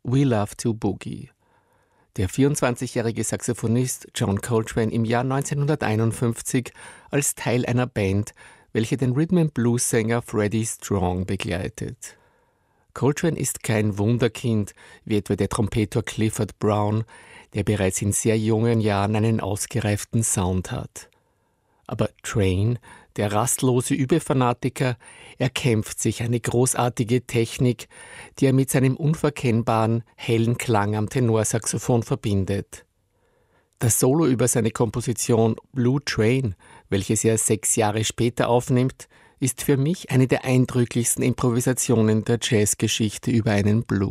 We Love to Boogie. Der 24-jährige Saxophonist John Coltrane im Jahr 1951 als Teil einer Band, welche den Rhythm-and-Blues-Sänger Freddie Strong begleitet. Coltrane ist kein Wunderkind, wie etwa der Trompeter Clifford Brown, der bereits in sehr jungen Jahren einen ausgereiften Sound hat. Aber Train, der rastlose Übefanatiker, erkämpft sich eine großartige Technik, die er mit seinem unverkennbaren, hellen Klang am Tenorsaxophon verbindet. Das Solo über seine Komposition Blue Train, welches er 6 Jahre später aufnimmt, ist für mich eine der eindrücklichsten Improvisationen der Jazzgeschichte über einen Blues.